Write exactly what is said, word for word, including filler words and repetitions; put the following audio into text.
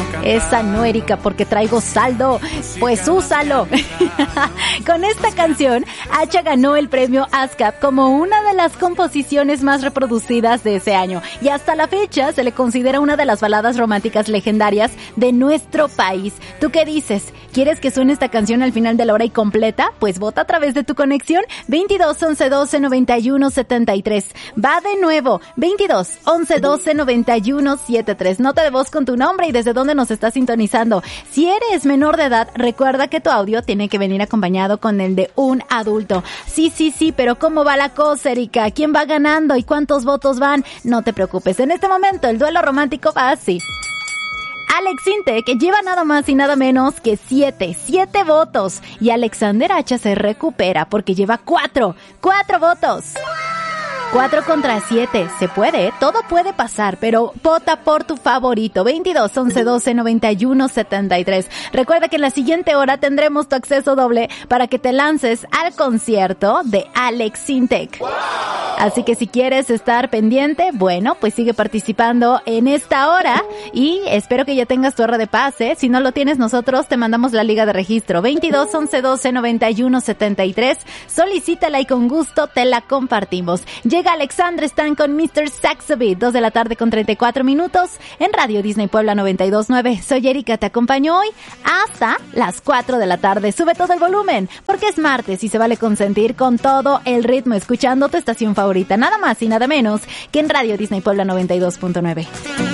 Esa no, Erika, porque traigo saldo. Pues úsalo. Con esta canción, Hacha ganó el premio ASCAP como una de las composiciones más reproducidas de ese año. Y hasta la fecha se le considera una de las baladas románticas legendarias de nuestro país. ¿Tú qué dices? ¿Quieres que suene esta canción al final de la hora y completa? Pues vota a través de tu conexión veintidós, once, doce, noventa y uno, setenta y tres. Va de nuevo, veintidós, once, doce, noventa y uno, setenta y tres. Nota de voz con tu nombre y desde dónde nos estás sintonizando. Si eres menor de edad, recuerda que tu audio tiene que venir acompañado con el de un adulto. Sí, sí, sí, pero ¿cómo va la cosa, Erika? ¿Quién va ganando y cuántos votos van? No te preocupes, en este momento el duelo romántico va así. Alex Sintek, que lleva nada más y nada menos que siete, siete votos. Y Alexander Hacha se recupera porque lleva cuatro, cuatro votos. Cuatro contra siete, se puede, todo puede pasar, pero vota por tu favorito, veintidós, once, doce, noventa y uno, setenta y tres. Recuerda que en la siguiente hora tendremos tu acceso doble para que te lances al concierto de Alex Sintek. ¡Wow! Así que si quieres estar pendiente, bueno, pues sigue participando en esta hora y espero que ya tengas tu R de pase. Si no lo tienes, nosotros te mandamos la liga de registro, veintidós, once, doce, noventa y uno, setenta y tres. Solicítala y con gusto te la compartimos. Llega Alexandre Stan con mister Saxobeat, dos de la tarde con treinta y cuatro minutos, en Radio Disney Puebla noventa y dos punto nueve. Soy Erika, te acompaño hoy hasta las cuatro de la tarde. Sube todo el volumen, porque es martes y se vale consentir con todo el ritmo, escuchando tu estación favorita, nada más y nada menos que en Radio Disney Puebla noventa y dos punto nueve.